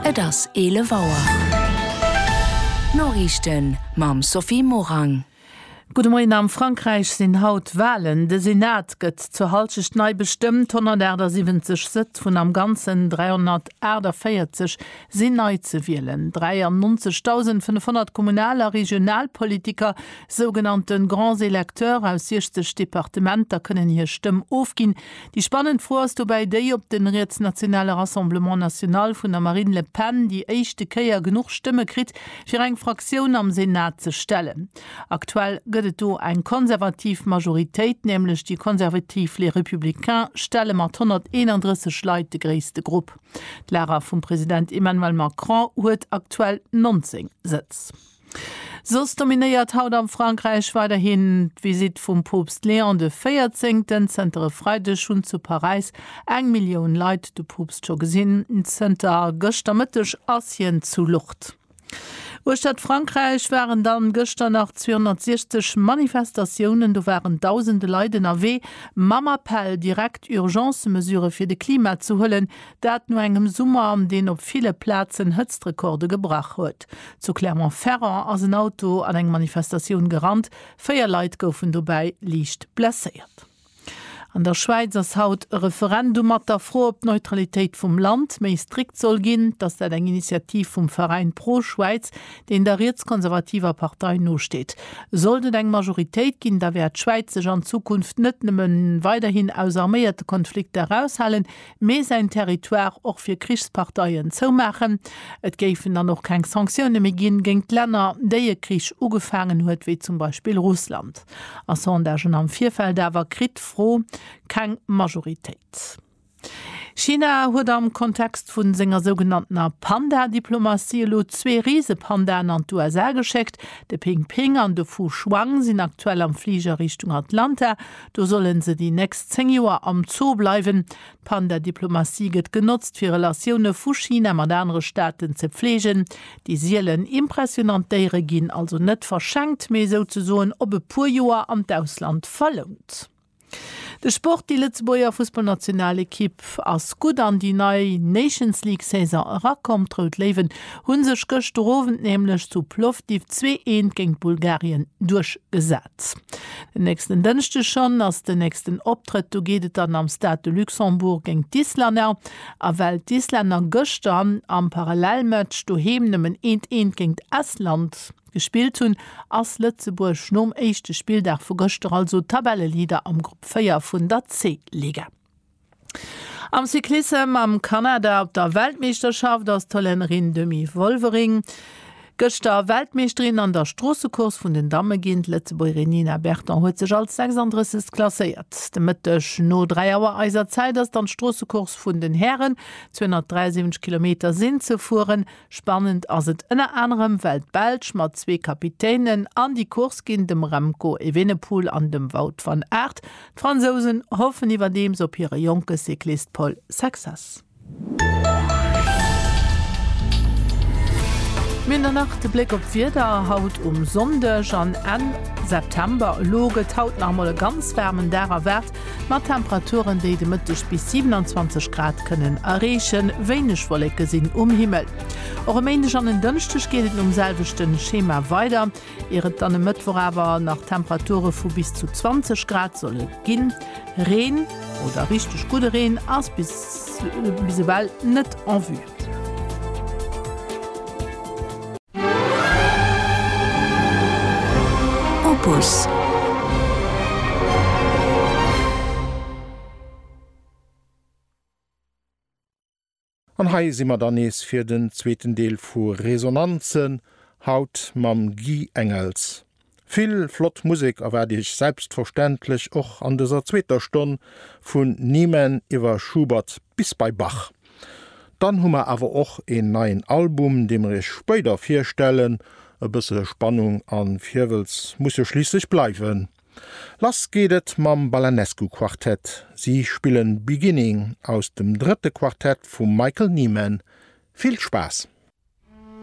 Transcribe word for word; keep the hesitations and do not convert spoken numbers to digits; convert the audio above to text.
Et ass Ele Wauer. Norrichten mam Sophie Morang. Gute Morgen, am Frankreich sind haut Wahlen. Der Senat gëtt zur Halschicht neu bestimmt, hundertsiebzig Sitz von am ganzen dreihundertvierzig sind neu zu wählen. dreiundneunzigtausendfünfhundert kommunaler Regionalpolitiker, sogenannten Grands Electeurs aus sechzig Departementer können hier Stimmen aufgehen. Die spannend vor ist dabei die, ob den Nationale Rassemblement National von der Marine Le Pen die echte Keier genug Stimme kriegt, für eine Fraktion am Senat zu stellen. Aktuell gëtt eng konservativ Majoritéit, nämlich die konservativ les Républicains, stelle mat hunderteinunddreißig Leiit de gréste Gruppe. D'Lehrer vum Präsident Emmanuel Macron huet aktuell neunzehn Sitz. Sos dominiert haut am Frankreich weiterhin Visit vum Popst Leon de vierzehnten Zentre Freidechun zu Paris. Eng Millioun Leiit de Popst scho gesinn in Zter gëchtermëttech Asien zu Lucht. Urstadt Frankreich waren dann gestern nach zweihundertsechzig Manifestationen, da waren tausende Leute A W Mamappell direkt Urgenzmesure für de Klima zu holen, dat nur engem Summer an den op viele Plätzen Hötzrekorde gebracht huet. Zu Clermont-Ferrand as ein Auto an eng Manifestation gerannt, vier Leute goufen dabei liicht blessiert. An der Schweiz as haut Referendum mat der froh op Neutralität vum Land méi strikt soll ginn, dats dat eng Initiativ vum Verein Pro Schweiz, den der rechtskonservativer Partei nosteht. Sollte eng Majoritéit ginn, da wär Schweizech an Zukunft net nëmmen weiterhin aus arméierte Konflikte heraushalen, mé sein Territoire och fir Kriechsparteien zou machen. Et géifen dann noch keng Sanktionune mé ginn géint Länner, déie Kriech ugefangen huet, wie zum Beispiel Russland. A Sondagen am Vierfeld dawer krit froh, kein Majorität. China huet am Kontext vun senger sogenannter Panda-Diplomatie lo zwei Riesepandaen an d'U S A geschickt. De Ping-Ping an de Fu Shuang sind aktuell am Flieger Richtung Atlanta. Do sollen se die nächst zehn Joer am Zoo bleiben. Panda-Diplomatie gëtt genutzt fir Relationune vu China mat andere Staaten ze pflegen. Die Seelen impressionantéiere ginn also net verschenkt, méi so zu soen op e puer Joer am Ausland verlungt. De Sport die Lützbauer Fußballnationalekipp ass gut an die neue Nations League Saison rakommt trout lewen hunn sech gëchterowend nämlich zu Plovdiv zwei eins gegen Bulgarien durchgesetzt. Den nächsten Dënchte schon ass den nächsten Optritt du gehtet dann am Stade de Luxembourg gegen d'Isländer, a well d'Isländer gëchtern am Parallelmatch do hemëmmen eins eins gegen Estland gespielt hun ass Lützeburg nom eischchte Spieldach vu Göster also Tabellelieder am Gruppe vier vun der C-Liga. Am Cyklism am Kanada op der Weltmeisterschaft aus Tollenerin Demi Wolvering. Göster Weltmeisterin an der Strassekurs vun den Damme ginint Lützeburg Nina Berton huet sech als sechsunddreißig klassiert. De Mëttech no drei Auer eiser Zeit ass dann Strassekurs vun den Herren zweihundertdreiundsiebzig Kilometer sinn ze fuhren. Spannend ass et ënner anderem Weltbelsch mat zwee Kapitänen an die Kurs ginn dem Remco Evenepoel an dem Wout van Aert. Franzosen hoffen iwwer dems op hire Joke Cyclist Paul Success. Minder nach de Blick op Vierder haut um Sondech an en September loget haut normal ganz wärmen derer Wert mat Temperaturen déi de mëttech bis siebenundzwanzig Grad kënnen errechen wéinech Wollecke sinn um Himmel. Orménech an den Dënchtech geet um selwechten Schema weiter. Eret dann e Mëttworawer nach Temperature vu bis zu zwanzig Grad solle ginn. Reen oder richtig gute Reen ass bis bisewel net en vue. Opus. An hai simmer danes fir den zweeten Deel vu Resonanzen haut mam Guy Engels. Vill flott Musik awer ich selbstverständlich och an deser zweter Stonn vun Niemen iwwer Schubert bis bei Bach. Dann hummer awer och en neien Album, dem ich später firstellen, e bësse Spannung an Vierwels muss jo schliesslich bleiwen. Lass gehtet mam Balanescu-Quartett. Sie spielen Beginning aus dem dritte Quartett vum Michael Nyman. Viel Spaß!